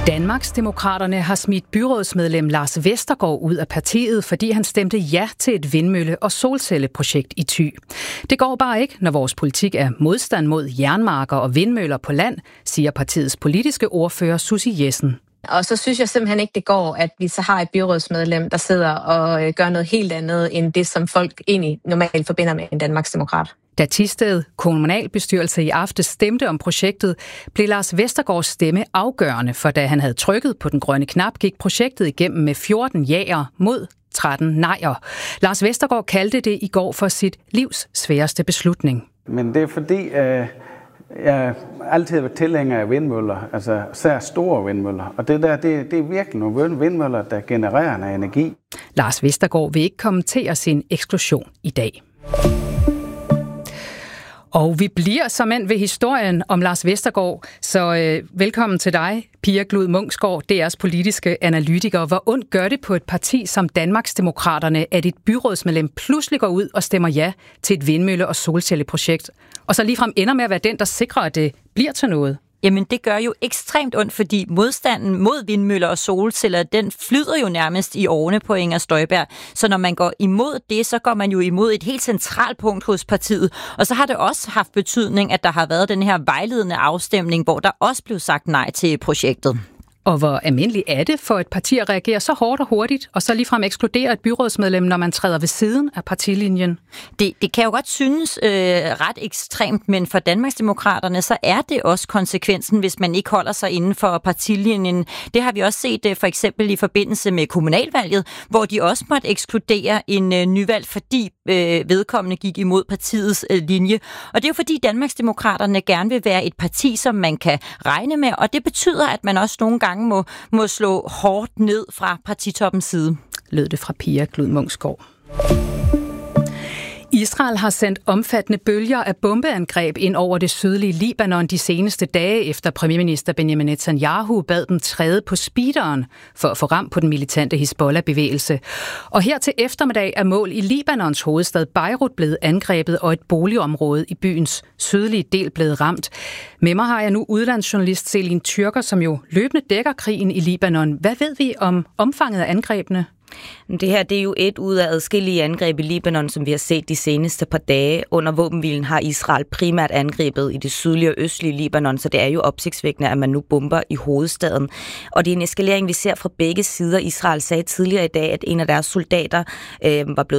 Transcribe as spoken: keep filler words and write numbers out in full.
Danmarksdemokraterne har smidt byrådsmedlem Lars Vestergaard ud af partiet, fordi han stemte ja til et vindmølle- og solcelleprojekt i Thy. Det går bare ikke, når vores politik er modstand mod jernmarker og vindmøller på land, siger partiets politiske ordfører Susie Jessen. Og så synes jeg simpelthen ikke, det går, at vi så har et byrådsmedlem, der sidder og gør noget helt andet, end det, som folk egentlig normalt forbinder med en Danmarksdemokrat. Da Thisted kommunalbestyrelse i aftes stemte om projektet, blev Lars Vestergaards stemme afgørende, for da han havde trykket på den grønne knap, gik projektet igennem med fjorten jaer mod tretten nejer. Lars Vestergaard kaldte det i går for sit livs sværeste beslutning. Men det er fordi, øh, jeg altid har været tilhænger af vindmøller, altså især store vindmøller. Og det der, det, det er virkelig nogle vindmøller, der genererer noget energi. Lars Vestergaard vil ikke kommentere sin eksklusion i dag. Og vi bliver såmænd ved historien om Lars Vestergaard, så øh, velkommen til dig, Pia Glud Munksgaard, D R's politiske analytiker. Hvor ondt gør det på et parti som Danmarksdemokraterne, at et byrådsmedlem pludselig går ud og stemmer ja til et vindmølle- og solcelleprojekt, og så ligefrem ender med at være den, der sikrer, at det bliver til noget? Jamen, det gør jo ekstremt ondt, fordi modstanden mod vindmøller og solceller, den flyder jo nærmest i årene på Inger Støjberg. Så når man går imod det, så går man jo imod et helt centralt punkt hos partiet. Og så har det også haft betydning, at der har været den her vejledende afstemning, hvor der også blev sagt nej til projektet. Og hvor almindeligt er det for et parti at reagere så hårdt og hurtigt, og så ligefrem ekskludere et byrådsmedlem, når man træder ved siden af partilinjen? Det, det kan jo godt synes øh, ret ekstremt, men for Danmarksdemokraterne, så er det også konsekvensen, hvis man ikke holder sig inden for partilinjen. Det har vi også set øh, for eksempel i forbindelse med kommunalvalget, hvor de også måtte ekskludere en øh, nyvalg, fordi øh, vedkommende gik imod partiets øh, linje. Og det er jo fordi Danmarksdemokraterne gerne vil være et parti, som man kan regne med, og det betyder, at man også nogle gange Må, må slå hårdt ned fra partitoppens side. Lød det fra Pia Glud Munksgaard. Israel har sendt omfattende bølger af bombeangreb ind over det sydlige Libanon de seneste dage, efter premierminister Benjamin Netanyahu bad dem træde på speederen for at få ram på den militante Hizbollah-bevægelse. Og her til eftermiddag er mål i Libanons hovedstad Beirut blevet angrebet, og et boligområde i byens sydlige del blevet ramt. Med mig har jeg nu udlandsjournalist Selin Tyrker, som jo løbende dækker krigen i Libanon. Hvad ved vi om omfanget af angrebene? Det her det er jo et ud af adskillige angreb i Libanon, som vi har set de seneste par dage. Under våbenhvilen har Israel primært angrebet i det sydlige og østlige Libanon, så det er jo opsigtsvækkende, at man nu bomber i hovedstaden. Og det er en eskalering, vi ser fra begge sider. Israel sagde tidligere i dag, at en af deres soldater øh, var blevet